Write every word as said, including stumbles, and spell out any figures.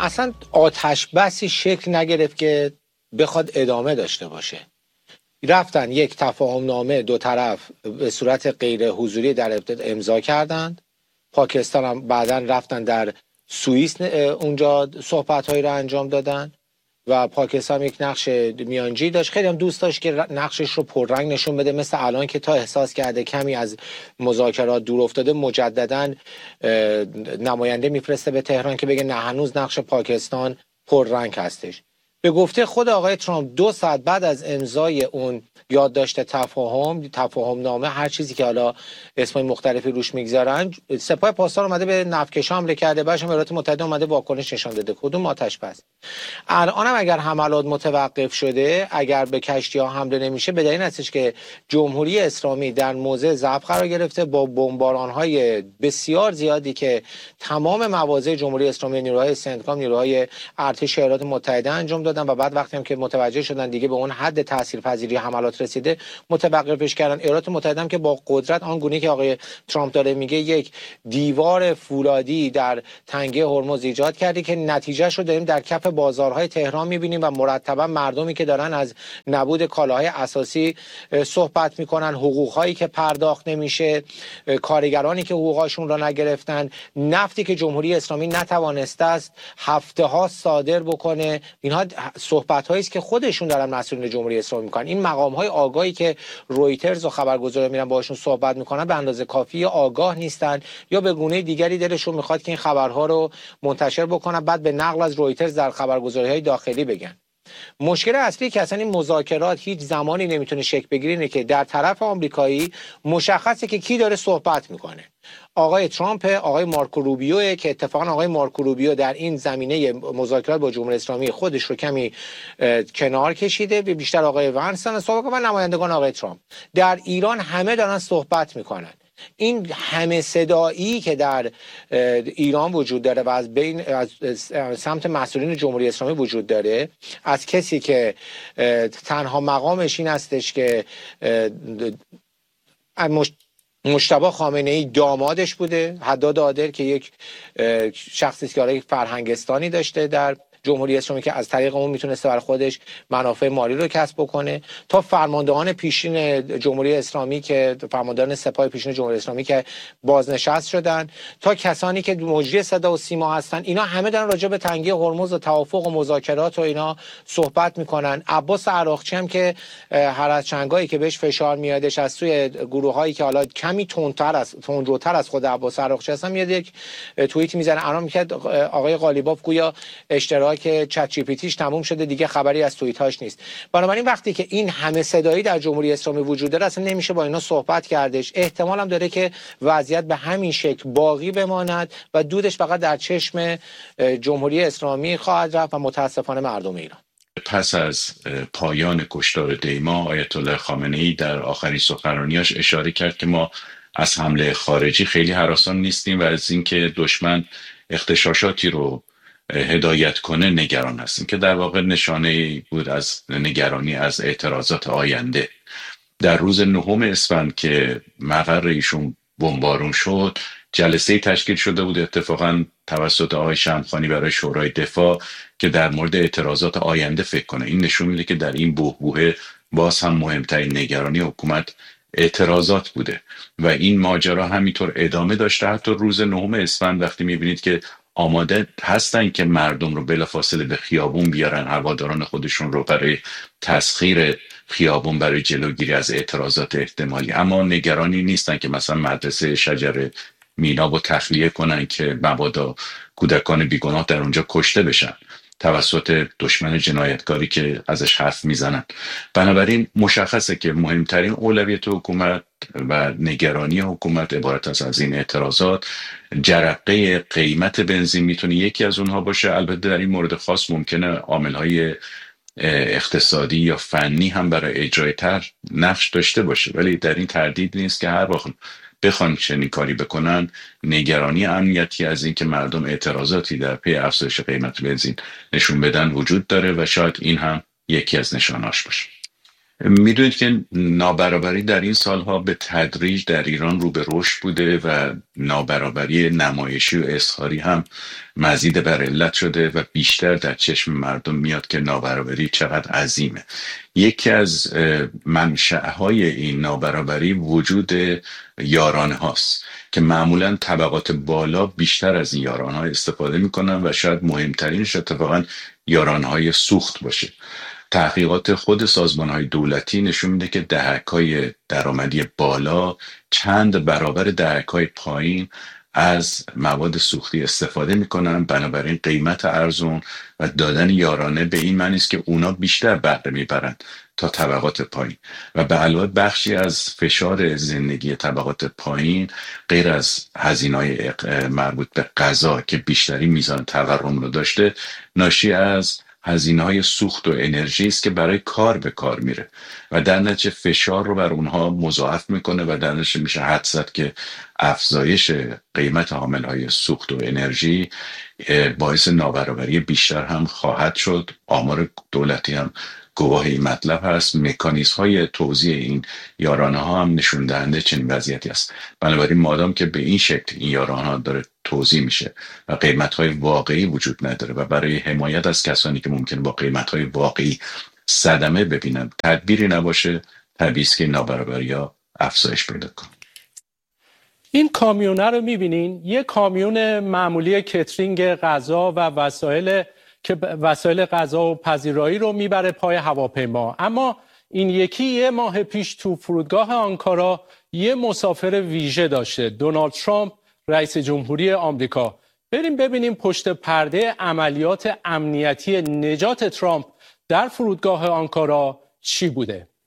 اصلا آتش بسی شکل نگرفت که بخواد ادامه داشته باشه. رفتن یک تفاهم نامه دو طرف به صورت غیر حضوری در ابتدا امضا کردند. پاکستان هم بعداً رفتن در سوئیس اونجا صحبت‌هایی رو انجام دادن و پاکستان یک نقش میانجی داشت. خیلی هم دوست داشت که نقشش رو پررنگ نشون بده، مثل الان که تا احساس کرده کمی از مذاکرات دور افتاده مجدداً نماینده میفرسته به تهران که بگه نه هنوز نقش پاکستان پررنگ هستش. به گفته خود آقای ترامپ دو ساعت بعد از امضای اون یادداشت تفاهم تفاهم نامه، هر چیزی که حالا اسمای مختلفی روش میگذارن، سپاه پاسدار اومده به نفتکشا حمله کرده، بعدش هم ایالات متحده اومده واکنش نشان داده. کدوم آتش بس؟ الانم اگر حملات متوقف شده، اگر به کشتی ها حمله نمیشه، به دلیل هستش که جمهوری اسلامی در موضع ضعف قرار گرفته با بمباران های بسیار زیادی که تمام مواضع جمهوری اسلامی، نیروهای سنتکام، نیروهای ارتش ایالات متحده انجام دادن و بعد وقتی هم که متوجه شدن دیگه به اون حد تاثیرپذیری حملات رسیده متوقفش کردن. ایالات متحده هم که با قدرت آنگونه که آقای ترامپ داره میگه یک دیوار فولادی در تنگه هرمز ایجاد کرده که نتیجهش رو داریم در کف بازارهای تهران میبینیم و مرتبا مردمی که دارن از نبود کالاهای اساسی صحبت میکنن، حقوقهایی که پرداخت نمیشه، کارگرانی که حقوقاشون رو نگرفتن، نفتی که جمهوری اسلامی نتوانسته است هفته ها صادر بکنه. اینها صحبت هایی است که خودشون دارن مسئولین جمهوری اسلامی میکنن. این مقام های آگاهی که رویترز و خبرگزارا میرن باشون صحبت میکنن به اندازه کافی آگاه نیستن یا به گونه دیگری دلشون میخواد که این خبرها رو منتشر بکنن بعد به نقل از رویترز در خبرگزاری های داخلی بگن. مشکل اصلی که اصلا این مذاکرات هیچ زمانی نمیتونه شکل بگیره اینه که در طرف آمریکایی مشخصه که کی داره صحبت میکنه. آقای ترامپ، آقای مارکو روبیو، که اتفاقا آقای مارکو روبیو در این زمینه مذاکرات با جمهوری اسلامی خودش رو کمی کنار کشیده، بیشتر آقای ونسن صحبت و نمایندگان آقای ترامپ. در ایران همه دارن صحبت میکنن. این همه صدایی که در ایران وجود داره و از بین از سمت مسئولین جمهوری اسلامی وجود داره، از کسی که تنها مقامش این هستش که مجتبی خامنه‌ای دامادش بوده، حداد عادل که یک شخصی که فرهنگستانی داشته در جمهوری اسلامی که از طریق اون میتونسته برای خودش منافع مالی رو کسب بکنه، تا فرماندهان پیشین جمهوری اسلامی که فرماندهان سپاه پیشین جمهوری اسلامی که بازنشست شدن، تا کسانی که مجری صدا و سیما هستن، اینا همه دارن راجع به تنگی هرمز و توافق و مذاکرات و اینا صحبت میکنن. عباس عراقچی هم که هر از چنگایی که بهش فشار میادش از سوی گروهایی که حالا کمی تندتر از تندروتر از خود عباس عراقچی هستن، میاد یک توییت میزنه الان میگه آقای قالیباف گویا اشتراک که چت جی پی تیش تموم شده دیگه خبری از توییت هاش نیست. بنابراین وقتی که این همه صدایی در جمهوری اسلامی وجود داره اصلا نمیشه با اینا صحبت کردش. احتمال هم داره که وضعیت به همین شکل باقی بماند و دودش فقط در چشم جمهوری اسلامی خواهد رفت و متاسفانه مردم ایران. پس از پایان کشتار دیما، آیت الله خامنه‌ای در آخرین سخنرانیاش اشاره کرد که ما از حمله خارجی خیلی هراسان نیستیم و از اینکه دشمن اغتشاشاتی رو هدایت کنه نگران هستیم، که در واقع نشانه بود از نگرانی از اعتراضات آینده. در روز نهم اسفند که مقر ایشون بمبارون شد، جلسه تشکیل شده بود اتفاقا توسط آقای شمخانی برای شورای دفاع که در مورد اعتراضات آینده فکر کنه. این نشون میده که در این بحبوحه باز هم مهمترین نگرانی حکومت اعتراضات بوده و این ماجرا همینطور ادامه داشته. حتی روز نهم اسفند وقتی میبینید که آماده هستن که مردم رو بلافاصله به خیابون بیارن، هواداران خودشون رو برای تسخیر خیابون برای جلوگیری از اعتراضات احتمالی، اما نگرانی نیستن که مثلا مدرسه شجر مینا رو تخلیه کنن که مبادا کودکان بیگناه در اونجا کشته بشن توسط دشمن جنایتکاری که ازش حرف میزنن. بنابراین مشخصه که مهمترین اولویت حکومت و نگرانی حکومت عبارت است از این اعتراضات. جرقه قیمت بنزین میتونه یکی از اونها باشه. البته در این مورد خاص ممکنه عامل‌های اقتصادی یا فنی هم برای اجرای طرح نقش داشته باشه، ولی در این تردید نیست که هر وقت بخوان چنین کاری بکنن نگرانی امنیتی از این که مردم اعتراضاتی در پی افزایش قیمت بنزین نشون بدن وجود داره و شاید این هم یکی از نشانهاش باشه. میدونید که نابرابری در این سالها به تدریج در ایران رو به رشد بوده و نابرابری نمایشی و اظهاری هم مزید بر علت شده و بیشتر در چشم مردم میاد که نابرابری چقدر عظیمه. یکی از منشأهای این نابرابری وجود یارانه هاست که معمولا طبقات بالا بیشتر از این یارانه ها استفاده میکنن و شاید مهمترینش اتفاقا یارانه های سوخت باشه. تحقیقات خود سازمان های دولتی نشون میده که دهک های درآمدی بالا چند برابر دهک های پایین از مواد سوختی استفاده میکنن، بنابراین قیمت ارزون و دادن یارانه به این معنی است که اونا بیشتر بهره میبرن تا طبقات پایین و به علاوه بخشی از فشار زندگی طبقات پایین غیر از هزینه‌های مربوط به غذا که بیشتری میزان تورم رو داشته، ناشی از هزینه‌های سوخت و انرژی است که برای کار به کار میره و در نتیجه فشار رو بر اونها مضاعف میکنه و در نتیجه میشه حدس زد که افزایش قیمت حاملهای سوخت و انرژی باعث نابرابری بیشتر هم خواهد شد. آمار دولتی هم گواه این مطلب هست. مکانیزم های توزیع این یارانه ها هم نشون دهنده چنین وضعیتی است. بنابراین مادام که به این شکل این یارانه ها داره توزیع میشه و قیمت های واقعی وجود نداره و برای حمایت از کسانی که ممکن با قیمت های واقعی صدمه ببینن تدبیری نباشه، طبیعی است که نابرابری ها افزایش پیدا کنه. این کامیونه رو میبینین، یه کامیون معمولی کترینگ غذا و وسایل که وسایل غذا و پذیرایی رو میبره پای هواپیما، اما این یکی یه ماه پیش تو فرودگاه آنکارا یه مسافر ویژه داشته، دونالد ترامپ رئیس جمهوری آمریکا. بریم ببینیم پشت پرده عملیات امنیتی نجات ترامپ در فرودگاه آنکارا چی بوده.